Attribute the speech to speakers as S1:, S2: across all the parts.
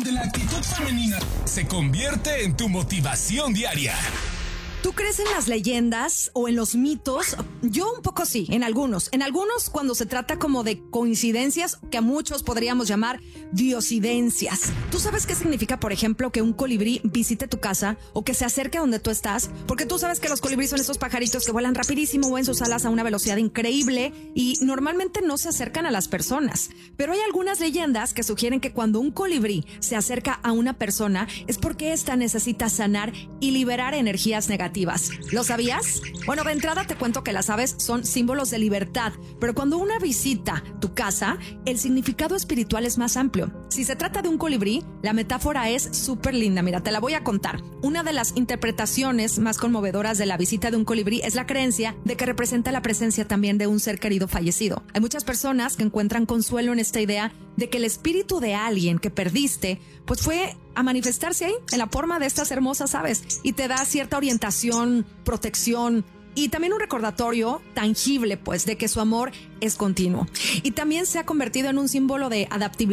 S1: donde la actitud femenina se convierte en tu motivación diaria.
S2: ¿Tú crees en las leyendas o en los mitos? Yo un poco sí, en algunos. En algunos cuando se trata como de coincidencias que a muchos podríamos llamar diosidencias. ¿Tú sabes qué significa, por ejemplo, que un colibrí visite tu casa o que se acerque a donde tú estás? Porque tú sabes que los colibríes son esos pajaritos que vuelan rapidísimo, mueven sus alas a una velocidad increíble y normalmente no se acercan a las personas. Pero hay algunas leyendas que sugieren que cuando un colibrí se acerca a una persona es porque ésta necesita sanar y liberar energías negativas. ¿Lo sabías? Bueno, de entrada te cuento que las aves son símbolos de libertad, pero cuando una visita tu casa, el significado espiritual es más amplio. Si se trata de un colibrí, la metáfora es súper linda. Mira, te la voy a contar. Una de las interpretaciones más conmovedoras de la visita de un colibrí es la creencia de que representa la presencia también de un ser querido fallecido. Hay muchas personas que encuentran consuelo en esta idea de que el espíritu de alguien que perdiste, pues fue a manifestarse ahí en la forma de estas hermosas aves y te da cierta orientación, protección y también un recordatorio tangible, pues, de que su amor es continuo. Y también se ha convertido en un símbolo de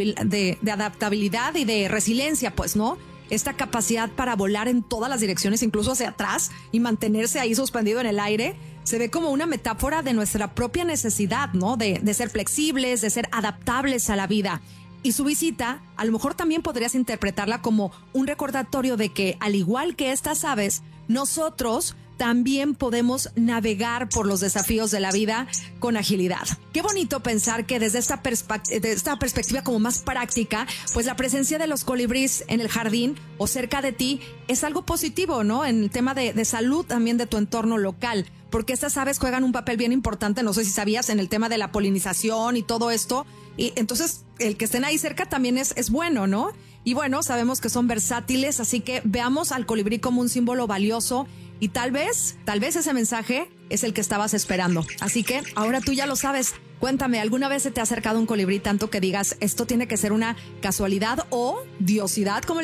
S2: adaptabilidad y de resiliencia, pues, ¿no? Esta capacidad para volar en todas las direcciones, incluso hacia atrás, y mantenerse ahí suspendido en el aire, se ve como una metáfora de nuestra propia necesidad, ¿no? De ser flexibles, de ser adaptables a la vida. Y su visita, a lo mejor también podrías interpretarla como un recordatorio de que, al igual que estas aves, nosotros también podemos navegar por los desafíos de la vida con agilidad. Qué bonito pensar que desde esta perspectiva como más práctica, pues la presencia de los colibríes en el jardín o cerca de ti es algo positivo, ¿no? En el tema de salud también de tu entorno local, porque estas aves juegan un papel bien importante, no sé si sabías, en el tema de la polinización y todo esto. Y entonces el que estén ahí cerca también es bueno, ¿no? Y bueno, sabemos que son versátiles, así que veamos al colibrí como un símbolo valioso y tal vez ese mensaje es el que estabas esperando. Así que ahora tú ya lo sabes. Cuéntame, ¿alguna vez se te ha acercado un colibrí tanto que digas esto tiene que ser una casualidad o diosidad, como